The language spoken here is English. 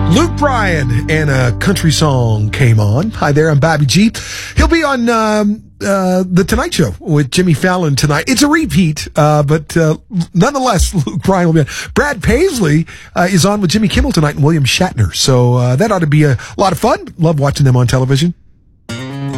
Luke Bryan and a country song came on. Hi there, I'm Bobby G. He'll be on The Tonight Show with Jimmy Fallon tonight. It's a repeat, but nonetheless, Luke Bryan will be on. Brad Paisley is on with Jimmy Kimmel tonight and William Shatner. So that ought to be a lot of fun. Love watching them on television.